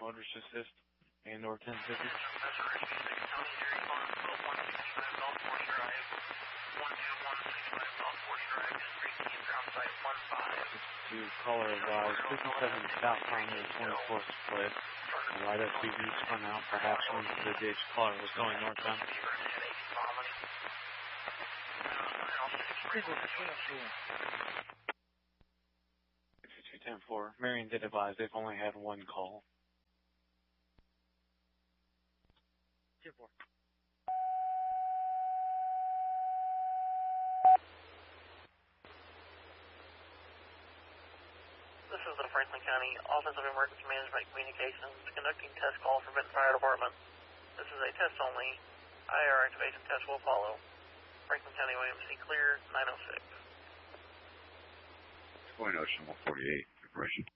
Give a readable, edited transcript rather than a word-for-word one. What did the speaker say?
motorist assist and or 1050. To caller advised, 57 southbound near 24th split. Right SUV spun out, perhaps went to the ditch. Caller was going northbound. 5210-4. Marion did advise they've only had one call. 10-4. This is the Franklin County Office of Emergency Management Communications conducting test call for Benton Fire Department. This is a test only. IR activation test will follow. Franklin County OMC clear 906. Going Ocean 148, preparation.